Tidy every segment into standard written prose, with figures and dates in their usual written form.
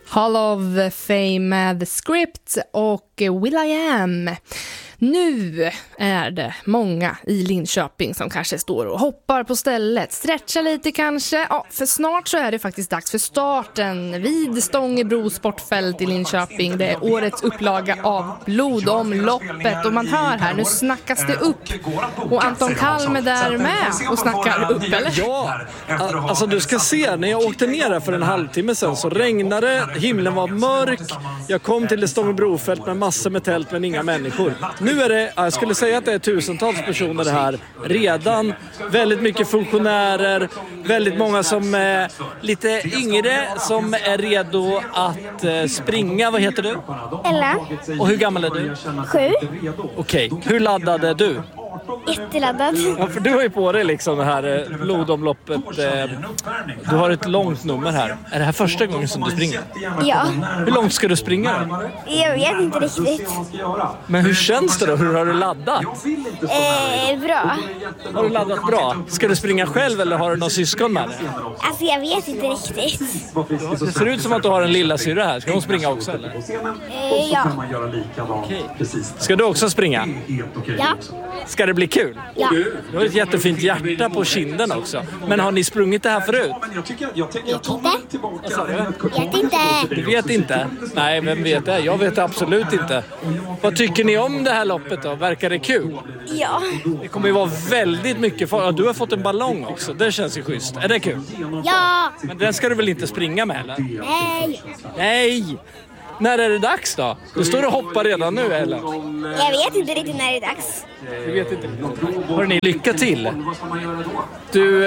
Hall of Fame, The Script och Will I Am. Nu är det många i Linköping som kanske står och hoppar på stället, stretchar lite kanske. Ja, för snart så är det faktiskt dags för starten vid Stångebro sportfält i Linköping. Det är årets upplaga av blodomloppet och man hör här, nu snackas det upp. Och Anton Kalm är där med och snackar upp, eller? Ja, alltså du ska se, när jag åkte ner här för en halvtimme sedan så regnade, himlen var mörk. Jag kom till det Stångebrofält med massor med tält men inga människor. Nu är det, jag skulle säga att det är tusentals personer det här redan. Väldigt mycket funktionärer, väldigt många som är lite yngre som är redo att springa. Vad heter du? Ella. Och hur gammal är du? 7. Okej, hur laddad är du? Jätteladdad. Ja, för du har ju på dig liksom det här blodomloppet. Du har ett långt nummer här. Är det här första gången som du springer? Ja. Hur långt ska du springa då? Jag vet inte riktigt. Men hur känns det då? Hur har du laddat? Bra. Har du laddat bra? Ska du springa själv eller har du någon syskon med dig? Alltså jag vet inte riktigt. Det ser ut som att du har en lilla syra här. Ska hon springa också eller? Ja. Okej. Ska du också springa? Ja. Ska det bli kul? Ja. Du har ett jättefint hjärta på kinden också. Men har ni sprungit det här förut? Vet inte. Du vet inte? Nej, vem vet det? Jag vet absolut inte. Vad tycker ni om det här loppet då? Verkar det kul? Ja. Det kommer ju vara väldigt mycket folk. Du har fått en ballong också. Det känns ju schysst. Är det kul? Ja. Men den ska du väl inte springa med eller? Nej. Nej! När är det dags då? Du står och hoppar redan nu eller? Jag vet inte riktigt när det är dags. Du vet inte. Hörrni, lycka till. Du,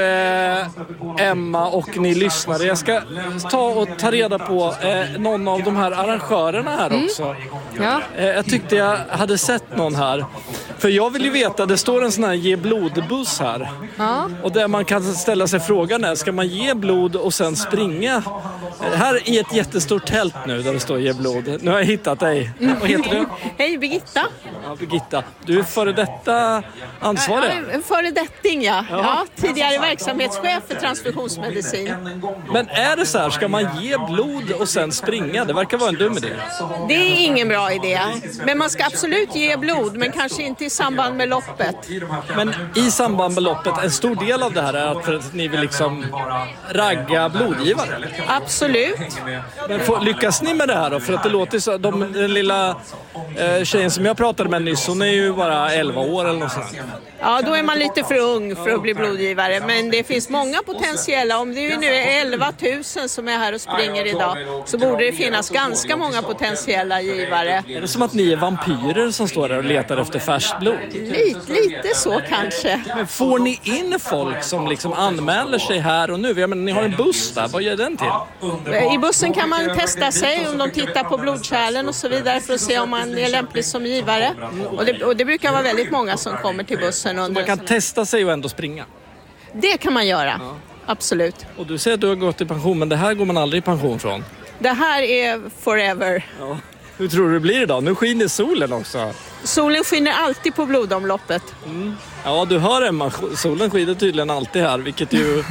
Emma och ni lyssnare. Jag ska ta reda på någon av de här arrangörerna här också. Ja. Jag tyckte jag hade sett någon här. För jag vill ju veta, det står en sån här ge blodbuss här. Ja. Och där man kan ställa sig frågan är, ska man ge blod och sen springa? Här i ett jättestort tält nu där det står ge blod. Nu har jag hittat dig. Vad heter du? Hej, Birgitta. Ja, Birgitta. Du är före detta ansvarig. En föredetting, ja. Ja, tidigare verksamhetschef för transfusionsmedicin. Men är det så här, ska man ge blod och sen springa? Det verkar vara en dum idé. Det är ingen bra idé. Men man ska absolut ge blod, men kanske inte i samband med loppet. Men i samband med loppet, en stor del av det här är att för att ni vill liksom ragga blodgivare. Absolut. Men lyckas ni med det här då? För att det låter så, den lilla tjejen som jag pratade med nyss, hon är ju bara 11 år eller något sånt. Ja, då är man lite för ung för att bli blodgivare. Men det finns många potentiella. Om det ju nu är 11 000 som är här och springer idag, så borde det finnas ganska många potentiella givare. Är det som att ni är vampyrer som står där och letar efter färskt blod? Lite så kanske. Men får ni in folk som liksom anmäler sig här och nu? Jag menar, ni har en buss där. Vad gör den till? I bussen kan man testa sig om de tittar på blodkärlen och så vidare för att se om man är lämplig som givare. Och det brukar vara väldigt många som kommer till bussen. Man kan testa sig och ändå springa? Det kan man göra, absolut. Och du säger att du har gått i pension, men det här går man aldrig i pension från? Det här är forever. Ja. Hur tror du det blir idag? Nu skiner solen också. Solen skiner alltid på blodomloppet. Ja, du hör Emma, solen skiner tydligen alltid här, vilket ju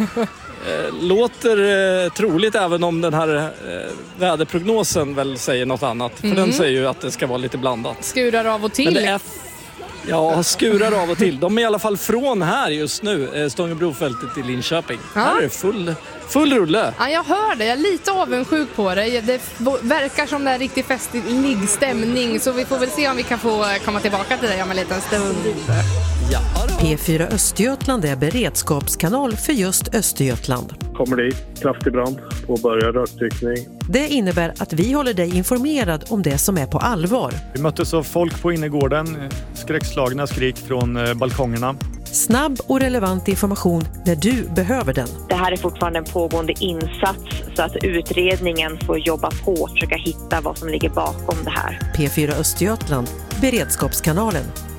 låter troligt, även om den här väderprognosen väl säger något annat. För den säger ju att det ska vara lite blandat. Skurar av och till. Men det är skurar av och till. De är i alla fall från här just nu, Stångebrofältet i Linköping. Ja. Här är det full rulle. Ja, jag hör det. Jag är lite avundsjuk på det. Det verkar som det är riktigt festlig stämning. Så vi får väl se om vi kan få komma tillbaka till det om en liten stund. Ja, P4 Östergötland är beredskapskanal för just Östergötland. Kommer dit, kraftig brand, påbörjar rökdykning. Det innebär att vi håller dig informerad om det som är på allvar. Vi möttes av folk på innergården, skräckslagna skrik från balkongerna. Snabb och relevant information när du behöver den. Det här är fortfarande en pågående insats så att utredningen får jobba på och försöka hitta vad som ligger bakom det här. P4 Östergötland, beredskapskanalen.